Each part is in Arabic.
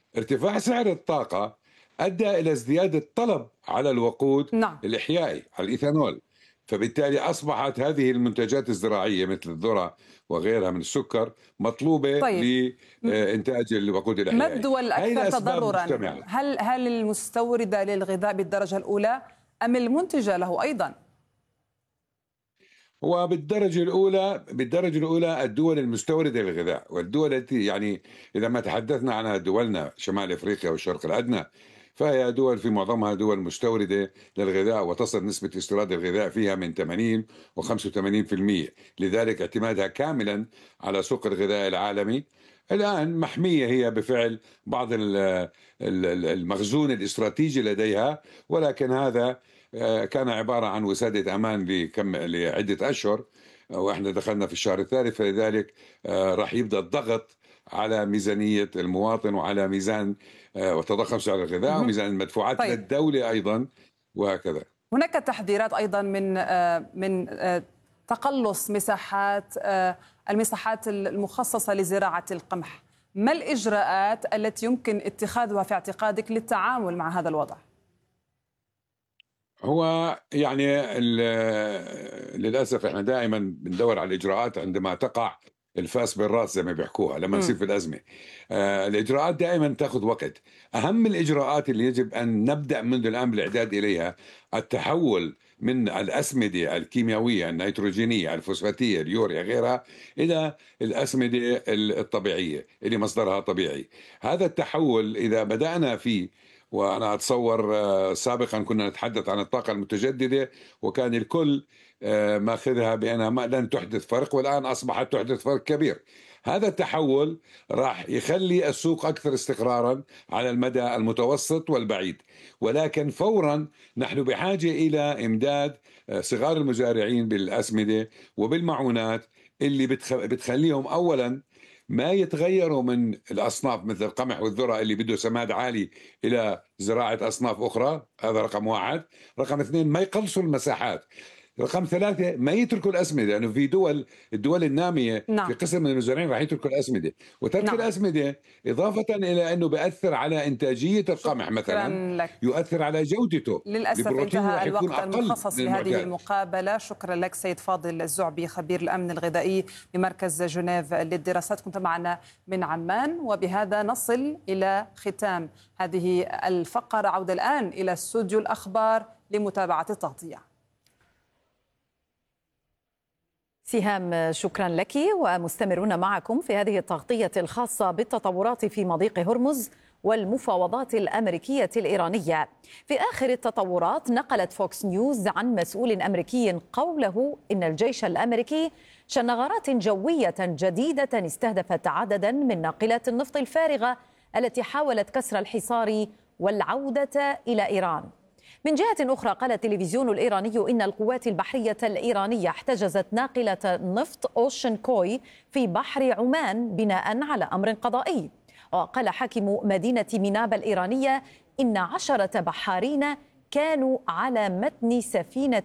ارتفاع سعر الطاقة أدى إلى ازدياد الطلب على الوقود نعم. الإحيائي، على الإيثانول. فبالتالي أصبحت هذه المنتجات الزراعية مثل الذرة وغيرها من السكر مطلوبة طيب، لإنتاج الوقود ما الإحيائي. الدول هاي الأكثر الأسباب تضررا؟ مجتمعة. هل المستوردة للغذاء بالدرجة الأولى أم المنتجة له أيضا؟ بالدرجة الأولى الدول المستوردة للغذاء، والدول التي يعني إذا ما تحدثنا عنها دولنا شمال أفريقيا والشرق الأدنى، فهي دول في معظمها دول مستوردة للغذاء، وتصل نسبة استيراد الغذاء فيها من 80 و85%. لذلك اعتمادها كاملا على سوق الغذاء العالمي. الآن محمية هي بفعل بعض المخزون الاستراتيجي لديها، ولكن هذا كان عبارة عن وسادة أمان لعدة أشهر، وإحنا دخلنا في الشهر الثالث، فلذلك راح يبدأ الضغط على ميزانية المواطن وعلى ميزان وتضخم سعر الغذاء وميزان المدفوعات طيب، للدولة أيضا، وهكذا. هناك تحذيرات أيضا من تقلص المساحات المخصصة لزراعة القمح. ما الإجراءات التي يمكن اتخاذها في اعتقادك للتعامل مع هذا الوضع؟ هو يعني للأسف احنا دائما بندور على الإجراءات عندما تقع الفاس بالراس زي ما بيحكوها، لما نصير في الأزمة. الإجراءات دائما تأخذ وقت. أهم الإجراءات اللي يجب أن نبدأ منذ الآن بالإعداد إليها التحول من الأسمدة الكيميائية النيتروجينية الفوسفاتية اليوريا غيرها إلى الأسمدة الطبيعية اللي مصدرها طبيعي. هذا التحول إذا بدأنا فيه، وأنا أتصور سابقا كنا نتحدث عن الطاقة المتجددة وكان الكل ماخذها بأنها لن تحدث فرق، والآن أصبحت تحدث فرق كبير. هذا التحول راح يخلي السوق أكثر استقرارا على المدى المتوسط والبعيد، ولكن فورا نحن بحاجة إلى إمداد صغار المزارعين بالأسمدة وبالمعونات اللي بتخليهم أولا ما يتغيروا من الأصناف مثل القمح والذرة اللي بده سماد عالي إلى زراعة أصناف أخرى. هذا رقم واحد. رقم اثنين، ما يقلصوا المساحات. رقم ثلاثة، ما يتركوا الأسمدة، لأنه في الدول النامية في نعم. قسم من المزارعين راح يتركوا الأسمدة. وترك نعم. الأسمدة إضافة إلى أنه بيأثر على إنتاجية القمح شكرا مثلا، لك. يؤثر على جودته. للأسف البروتين انتهى راح يكون الوقت أقل المخصص من لهذه المعتاد. المقابلة. شكرا لك سيد فاضل الزعبي، خبير الأمن الغذائي بمركز جنيف للدراسات، كنت معنا من عمان. وبهذا نصل إلى ختام هذه الفقرة. عودة الآن إلى استوديو الأخبار لمتابعة التغطية. سهام، شكرا لك. ومستمرون معكم في هذه التغطية الخاصة بالتطورات في مضيق هرمز والمفاوضات الأمريكية الإيرانية. في آخر التطورات نقلت فوكس نيوز عن مسؤول أمريكي قوله إن الجيش الأمريكي شن غارات جوية جديدة استهدفت عددا من ناقلات النفط الفارغة التي حاولت كسر الحصار والعودة إلى إيران. من جهة أخرى قال التلفزيون الإيراني إن القوات البحرية الإيرانية احتجزت ناقلة نفط أوشن كوي في بحر عمان بناء على أمر قضائي. وقال حاكم مدينة ميناب الإيرانية إن 10 بحارين كانوا على متن سفينة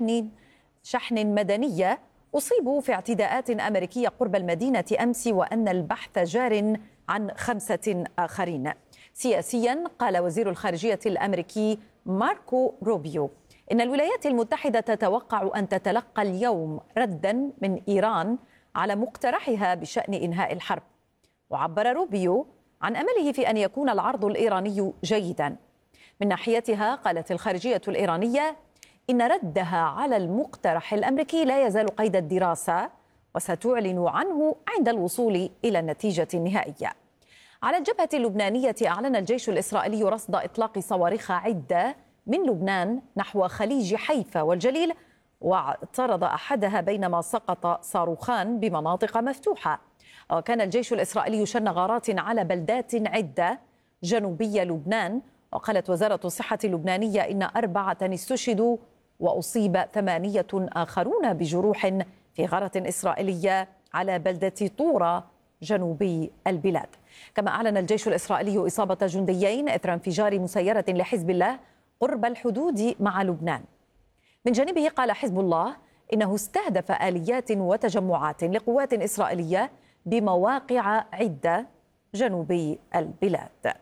شحن مدنية أصيبوا في اعتداءات أمريكية قرب المدينة أمس، وأن البحث جار عن 5 آخرين. سياسيا قال وزير الخارجية الأمريكي ماركو روبيو إن الولايات المتحدة تتوقع أن تتلقى اليوم ردا من إيران على مقترحها بشأن إنهاء الحرب. وعبر روبيو عن أمله في أن يكون العرض الإيراني جيدا. من ناحيتها قالت الخارجية الإيرانية إن ردها على المقترح الأمريكي لا يزال قيد الدراسة، وستعلن عنه عند الوصول إلى النتيجة النهائية. على الجبهة اللبنانية أعلن الجيش الإسرائيلي رصد إطلاق صواريخ عدة من لبنان نحو خليج حيفا والجليل، واعترض أحدها بينما سقط صاروخان بمناطق مفتوحة. وكان الجيش الإسرائيلي يشن غارات على بلدات عدة جنوبي لبنان. وقالت وزارة الصحة اللبنانية إن 4 استشهدوا وأصيب 8 آخرون بجروح في غارة إسرائيلية على بلدة طورة جنوبي البلاد. كما أعلن الجيش الإسرائيلي إصابة جنديين إثر انفجار مسيرة لحزب الله قرب الحدود مع لبنان. من جانبه قال حزب الله إنه استهدف آليات وتجمعات لقوات إسرائيلية بمواقع عدة جنوبي البلاد.